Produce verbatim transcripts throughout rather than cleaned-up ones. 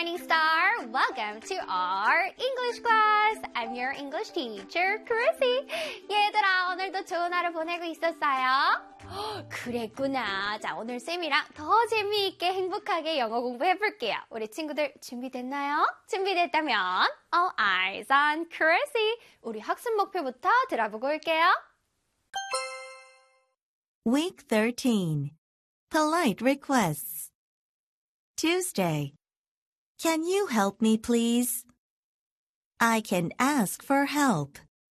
Shining Star. Welcome to our English class. I'm your English teacher, Chrissy. 얘들아, 오늘도 좋은 하루 보내고 있었어요? 그랬구나. 자, 오늘 쌤이랑 더 재미있게 행복하게 영어 공부해볼게요. 우리 친구들 준비됐나요? 준비됐다면 All eyes on Chrissy. 우리 학습 목표부터 들어보고 올게요. Week thirteen. Polite requests. Tuesday. Can you help me, please? I can ask for help.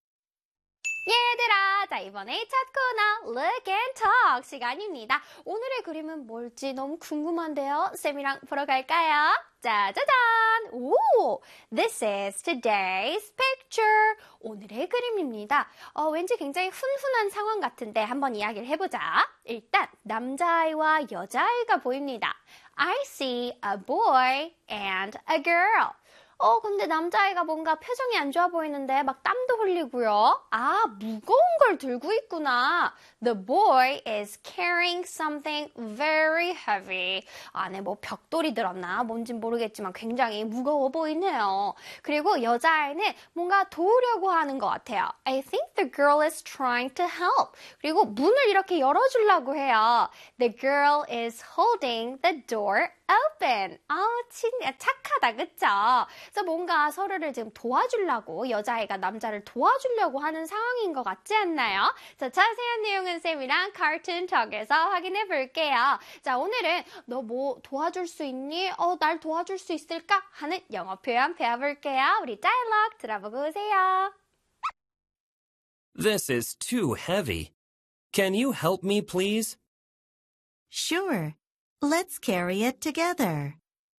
얘들아, 자 이번에 첫 코너 Look and Talk 시간입니다. 오늘의 그림은 뭘지 너무 궁금한데요. 쌤이랑 보러 갈까요? 짜자잔! 오! This is today's picture. 오늘의 그림입니다. 어, 왠지 굉장히 훈훈한 상황 같은데 한번 이야기를 해보자. 일단 남자아이와 여자아이가 보입니다. I see a boy and a girl. 어, 근데 남자아이가 뭔가 표정이 안 좋아 보이는데 막 땀도 흘리고요. 아, 무거운 걸 들고 있구나. The boy is carrying something very heavy. 안에 뭐 벽돌이 들었나? 뭔진 모르겠지만 굉장히 무거워 보이네요. 그리고 여자아이는 뭔가 도우려고 하는 것 같아요. I think the girl is trying to help. 그리고 문을 이렇게 열어주려고 해요. The girl is holding the door open. 아, 친, 착하다, 그쵸? 그래서 뭔가 서로를 지금 도와주려고 여자애가 남자를 도와주려고 하는 상황인 것 같지 않나요? 자, 자세한 내용은 쌤이랑 카툰 톡에서 확인해 볼게요. 자, 오늘은 너 뭐 도와줄 수 있니? 어, 날 도와줄 수 있을까? 하는 영어 표현 배워볼게요. 우리 다이얼로그 들어보고 오세요. This is too heavy. Can you help me, please? Sure. Let's carry it together.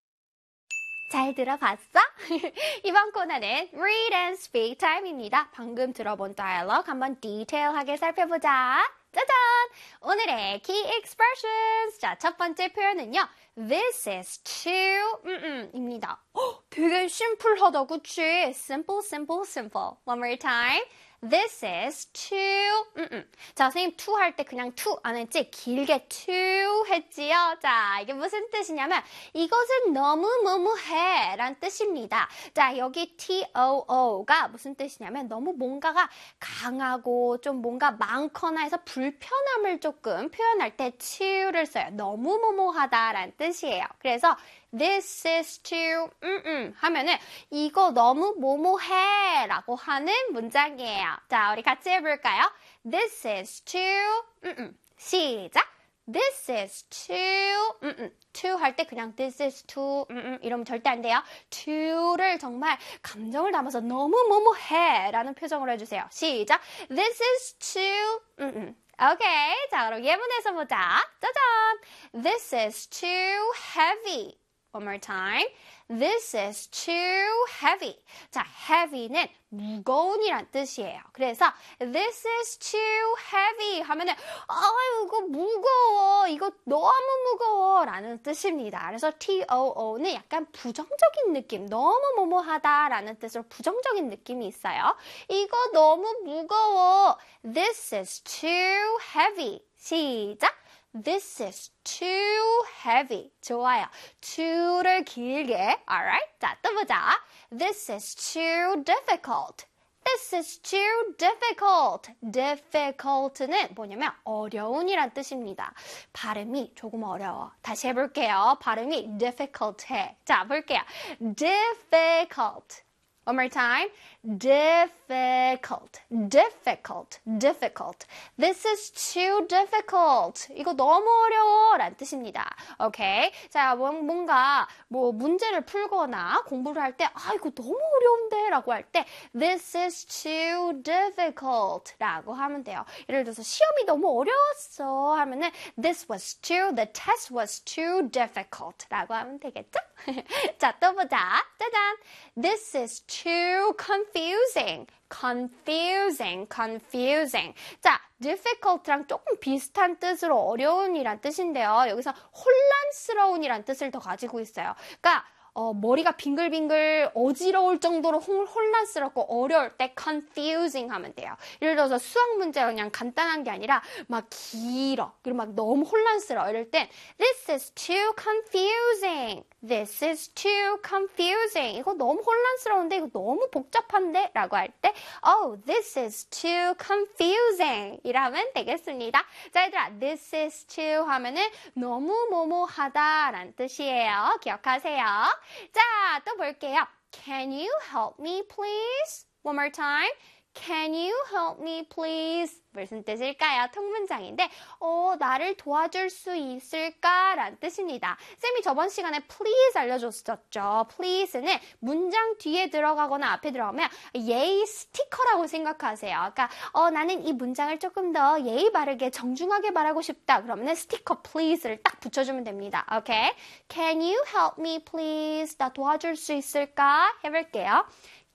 잘 들어봤어? 이번 코너는 Read and Speak Time입니다. 방금 들어본 다이얼로그 한번 디테일하게 살펴보자. 짜잔! 오늘의 Key Expressions. 자, 첫 번째 표현은요. This is too 음, 입니다. 헉, 되게 심플하다, 그치? Simple, simple, simple. One more time. This is too 음, 음. 자, 선생님 to 할 때 그냥 to 안 했지? 길게 to 했지요? 자, 이게 무슨 뜻이냐면 이것은 너무 뭐뭐해 라는 뜻입니다. 자, 여기 too가 무슨 뜻이냐면 너무 뭔가가 강하고 좀 뭔가 많거나 해서 불편함을 조금 표현할 때 to를 써요. 너무 뭐뭐하다 라는 뜻이에요. 그래서 This is too 음, 음 하면은 이거 너무 뭐뭐해 라고 하는 문장이에요. 자, 우리 같이 해볼까요? This is too 음, 음. 시작! This is too 음, 음. too 할 때 그냥 this is too 음, 음. 이러면 절대 안 돼요. to를 정말 감정을 담아서 너무 뭐뭐해 라는 표정으로 해주세요. 시작! This is too 음, 음. 오케이, 자 그럼 예문에서 보자. 짜잔! This is too heavy. One more time. This is too heavy. 자, heavy는 무거운이란 뜻이에요. 그래서 this is too heavy 하면은 아유, 이거 무거워. 이거 너무 무거워 라는 뜻입니다. 그래서 too는 약간 부정적인 느낌, 너무 뭐뭐하다 라는 뜻으로 부정적인 느낌이 있어요. 이거 너무 무거워. This is too heavy. 시작! This is too heavy. 좋아요. to를 길게. Alright. 자, 또 보자. This is too difficult. This is too difficult. difficult는 뭐냐면 어려운이란 뜻입니다. 발음이 조금 어려워. 다시 해볼게요. 발음이 difficult 해. 자, 볼게요. difficult. One more time. difficult, difficult, difficult. This is too difficult. 이거 너무 어려워 라는 뜻입니다. 오케이. 자, 뭔가 뭐 문제를 풀거나 공부를 할 때 아, 이거 너무 어려운데 라고 할 때 This is too difficult 라고 하면 돼요. 예를 들어서 시험이 너무 어려웠어 하면은 This was too, the test was too difficult 라고 하면 되겠죠? 자, 또 보자. 짜잔. This is too confusing. confusing, confusing. 자, difficult랑 조금 비슷한 뜻으로 어려운이란 뜻인데요. 여기서 혼란스러운이란 뜻을 더 가지고 있어요. 그러니까 어, 머리가 빙글빙글 어지러울 정도로 혼, 혼란스럽고 어려울 때 confusing 하면 돼요. 예를 들어서 수학 문제가 그냥 간단한 게 아니라 막 길어. 그리고 막 너무 혼란스러워. 이럴 땐 This is too confusing. This is too confusing. 이거 너무 혼란스러운데, 이거 너무 복잡한데? 라고 할 때, Oh, this is too confusing. 이라면 되겠습니다. 자, 얘들아, this is too 하면은 너무 뭐뭐하다 라는 뜻이에요. 기억하세요. 자, 또 볼게요. Can you help me, please? One more time. Can you help me, please? 무슨 뜻일까요? 통문장인데, 어, 나를 도와줄 수 있을까? 라는 뜻입니다. 쌤이 저번 시간에 please 알려줬었죠. please는 문장 뒤에 들어가거나 앞에 들어가면 예의 스티커라고 생각하세요. 그러니까, 어, 나는 이 문장을 조금 더 예의 바르게 정중하게 말하고 싶다. 그러면 스티커 please를 딱 붙여주면 됩니다. 오케이? Can you help me, please? 나 도와줄 수 있을까? 해볼게요.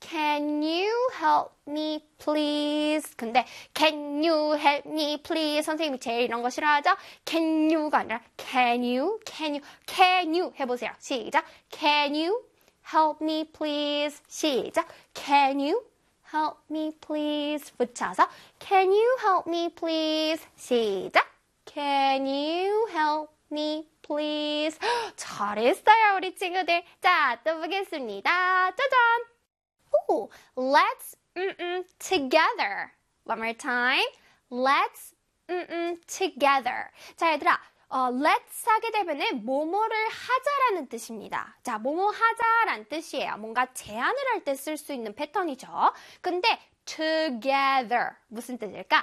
Can you help me, please? 근데 can you help me, please? 선생님이 제일 이런 거 싫어하죠? Can you가 아니라 can you, can you, can you 해보세요. 시작. Can you help me, please? 시작. Can you help me, please? 붙여서 Can you help me, please? 시작. Can you help me, please? 잘했어요, 우리 친구들. 자, 또 보겠습니다. 짜잔! Ooh, let's mm-mm, together. One more time. Let's mm-mm, together. 자, 얘들아. 어, let's 하게 되면은 뭐뭐를 하자라는 뜻입니다. 자, 뭐뭐 하자라는 뜻이에요. 뭔가 제안을 할 때 쓸 수 있는 패턴이죠. 근데 together 무슨 뜻일까?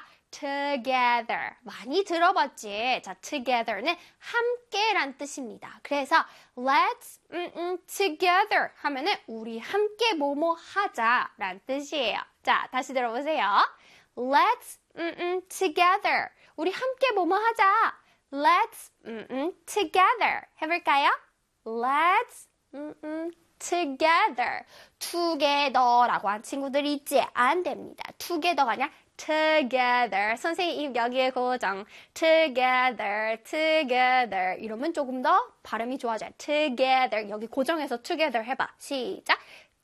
together 많이 들어봤지? 자, together는 함께란 뜻입니다. 그래서 let's 음, 음, together 하면은 우리 함께 뭐뭐 하자란 뜻이에요. 자, 다시 들어보세요. Let's 음, 음, together 우리 함께 뭐뭐 하자. Let's 음, 음, together 해볼까요? Let's 음, 음, together together라고 한 친구들이 있지? 안 됩니다. together가 아니라 together. 선생님 입 여기에 고정. together, together. 이러면 조금 더 발음이 좋아져요. together. 여기 고정해서 together 해봐. 시작.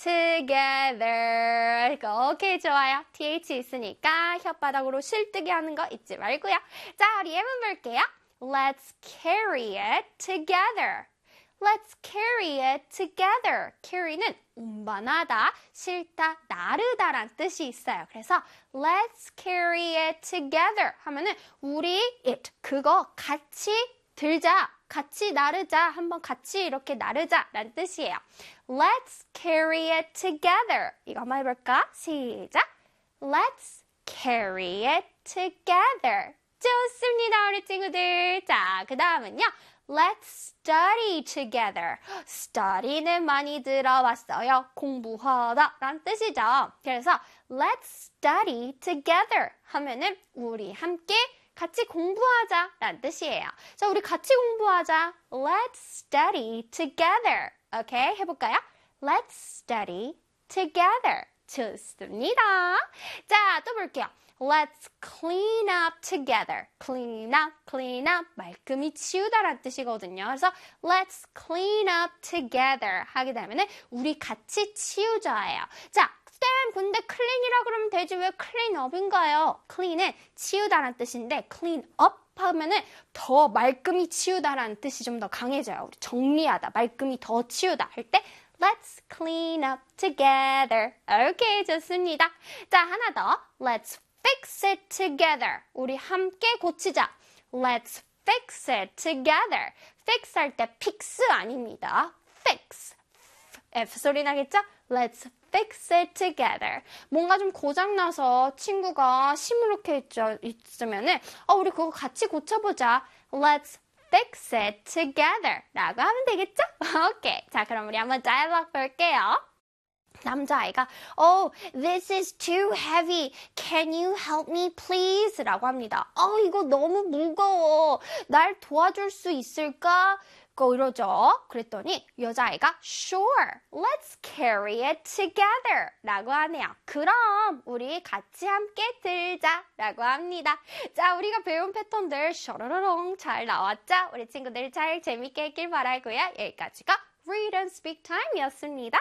together. 오케이, 좋아요. th 있으니까 혓바닥으로 실뜨기 하는 거 잊지 말고요. 자, 우리 예문 볼게요. Let's carry it together. Let's carry it together. carry는 운반하다, 실다, 나르다란 뜻이 있어요. 그래서 let's carry it together 하면은 우리 it 그거 같이 들자, 같이 나르자, 한번 같이 이렇게 나르자라는 뜻이에요. Let's carry it together. 이거 한번 해볼까? 시작. Let's carry it together. 좋습니다, 우리 친구들. 자, 그 다음은요. Let's study together. study는 많이 들어봤어요. 공부하다 라는 뜻이죠. 그래서 let's study together 하면은 우리 함께 같이 공부하자 라는 뜻이에요. 자, 우리 같이 공부하자. Let's study together. 오케이, 해볼까요? Let's study together. 좋습니다. 자, 또 볼게요. Let's clean up together. clean up, clean up. 말끔히 치우다라는 뜻이거든요. 그래서 let's clean up together 하게 되면 우리 같이 치우자예요. 자, 쌤, 근데 clean이라 그러면 되지 왜 clean up인가요? clean은 치우다라는 뜻인데 clean up 하면은 더 말끔히 치우다라는 뜻이 좀 더 강해져요. 우리 정리하다, 말끔히 더 치우다 할 때 Let's clean up together. 오케이, 좋습니다. 자, 하나 더. Let's fix it together. 우리 함께 고치자. Let's fix it together. fix 할 때 fix 아닙니다. fix. F 소리 나겠죠? Let's fix it together. 뭔가 좀 고장나서 친구가 시무룩해 있죠, 있으면은, 어, 우리 그거 같이 고쳐보자. Let's fix it together. 라고 하면 되겠죠? 오케이. 자, 그럼 우리 한번 dialogue 볼게요. 남자아이가 Oh, this is too heavy. Can you help me please? 라고 합니다. 어, 이거 너무 무거워. 날 도와줄 수 있을까? 고 이러죠. 그랬더니 여자아이가 Sure, let's carry it together. 라고 하네요. 그럼 우리 같이 함께 들자. 라고 합니다. 자, 우리가 배운 패턴들 셔러러렁 잘 나왔죠? 우리 친구들 잘 재밌게 했길 바라고요. 여기까지가 Read and Speak Time이었습니다.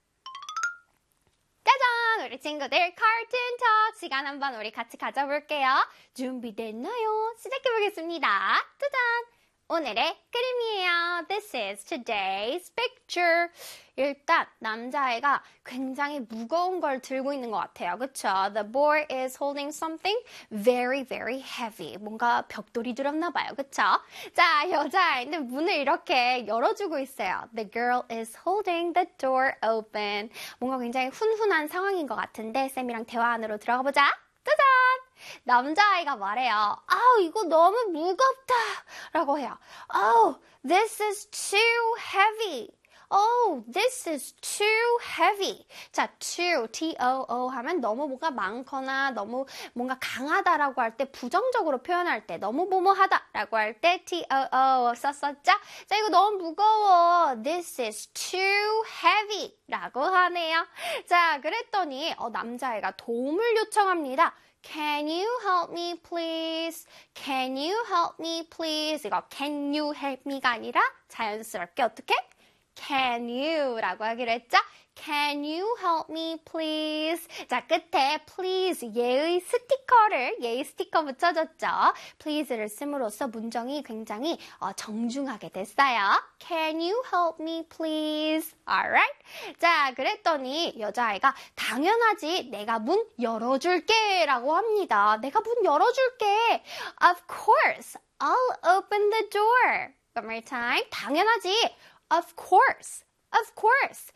짜잔! 우리 친구들 카툰 톡 시간 한번 우리 같이 가져볼게요. 준비됐나요? 시작해보겠습니다. 짜잔! 오늘의 그림이에요. This is today's picture. 일단 남자애가 굉장히 무거운 걸 들고 있는 것 같아요. 그쵸? The boy is holding something very, very heavy. 뭔가 벽돌이 들었나 봐요. 그쵸? 자, 여자애는 문을 이렇게 열어주고 있어요. The girl is holding the door open. 뭔가 굉장히 훈훈한 상황인 것 같은데 쌤이랑 대화 안으로 들어가 보자. 짜잔! 남자아이가 말해요. 아우, 이거 너무 무겁다. 라고 해요. Oh, this is too heavy. Oh, this is too heavy. 자, too, T-O-O 하면 너무 뭐가 많거나 너무 뭔가 강하다라고 할 때 부정적으로 표현할 때 너무 뭐뭐하다라고 할 때 T-O-O 썼었죠? 자, 이거 너무 무거워. This is too heavy 라고 하네요. 자, 그랬더니 어, 남자애가 도움을 요청합니다. Can you help me please? Can you help me please? 이거 can you help me가 아니라 자연스럽게 어떻게? Can you 라고 하기로 했죠? Can you help me please? 자, 끝에 please 예의 스티커를, 예의 스티커 붙여줬죠. please를 씀으로써 문정이 굉장히 어, 정중하게 됐어요. Can you help me please? Alright? 자, 그랬더니 여자아이가 당연하지, 내가 문 열어줄게 라고 합니다. 내가 문 열어줄게. Of course, I'll open the door. One more time. 당연하지. Of course. Of course.